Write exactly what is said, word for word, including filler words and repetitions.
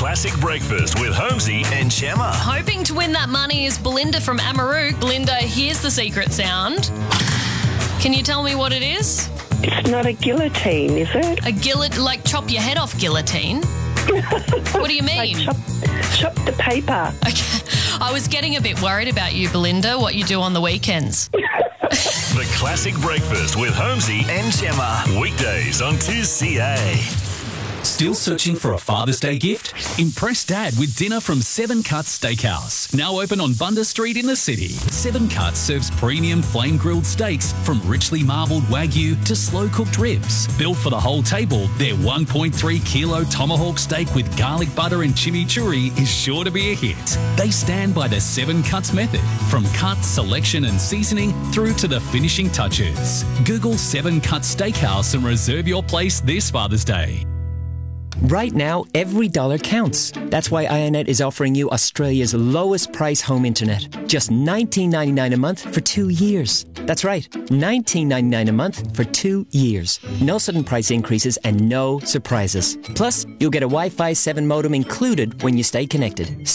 Classic Breakfast with Holmesy and Gemma. Hoping to win that money is Belinda from Amarook. Belinda, here's the secret sound. Can you tell me what it is? It's not a guillotine, is it? A gillet, like chop your head off guillotine? What do you mean? Like chop, chop the paper. Okay. I was getting a bit worried about you, Belinda, what you do on the weekends. The Classic Breakfast with Holmesy and Gemma. Weekdays on two C A. Still searching for a Father's Day gift? Impress Dad with dinner from Seven Cuts Steakhouse. Now open on Bundas Street in the city. Seven Cuts serves premium flame-grilled steaks from richly marbled Wagyu to slow-cooked ribs. Built for the whole table, their one point three kilo tomahawk steak with garlic butter and chimichurri is sure to be a hit. They stand by the Seven Cuts method, from cut, selection and seasoning through to the finishing touches. Google Seven Cuts Steakhouse and reserve your place this Father's Day. Right now, every dollar counts. That's why Ionet is offering you Australia's lowest price home internet. Just nineteen ninety-nine a month for two years. That's right, nineteen ninety-nine a month for two years. No sudden price increases and no surprises. Plus, you'll get a Wi-Fi seven modem included when you stay connected.